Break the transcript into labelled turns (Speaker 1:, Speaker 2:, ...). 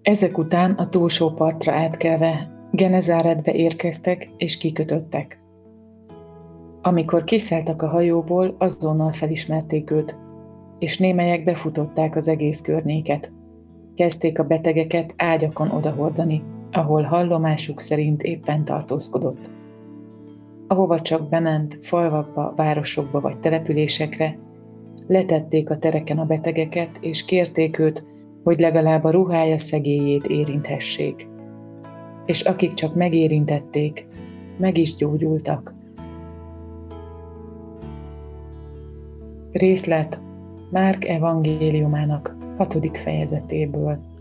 Speaker 1: Ezek után a túlsó partra átkelve Genezáretbe érkeztek és kikötöttek. Amikor kiszálltak a hajóból, azonnal felismerték őt, és némelyek befutották az egész környéket. Kezdték a betegeket ágyakon odahordani, ahol hallomásuk szerint éppen tartózkodott. Ahova csak bement, falvakba, városokba vagy településekre, letették a tereken a betegeket, és kérték őt, hogy legalább a ruhája szegélyét érinthessék. És akik csak megérintették, meg is gyógyultak. Részlet Márk evangéliumának 6. fejezetéből.